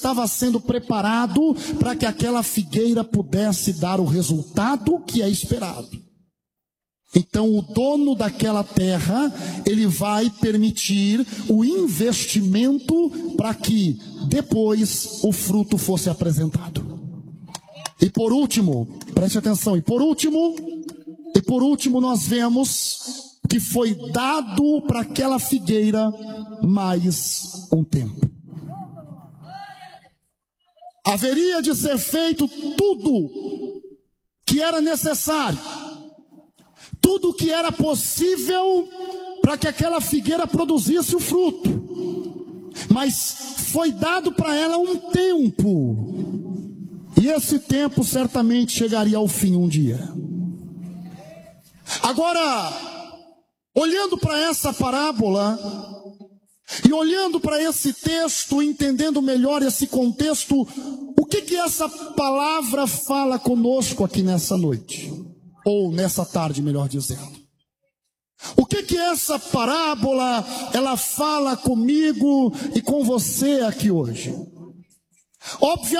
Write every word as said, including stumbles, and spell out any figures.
estava sendo preparado para que aquela figueira pudesse dar o resultado que é esperado. Então o dono daquela terra, ele vai permitir o investimento para que depois o fruto fosse apresentado. E por último, preste atenção, e por último, e por último nós vemos que foi dado para aquela figueira mais um tempo. Haveria de ser feito tudo que era necessário, tudo que era possível para que aquela figueira produzisse o fruto. Mas foi dado para ela um tempo. E esse tempo certamente chegaria ao fim um dia. Agora, olhando para essa parábola, e olhando para esse texto, entendendo melhor esse contexto, o que que essa palavra fala conosco aqui nessa noite? Ou nessa tarde, melhor dizendo. O que que essa parábola, ela fala comigo e com você aqui hoje? Obviamente,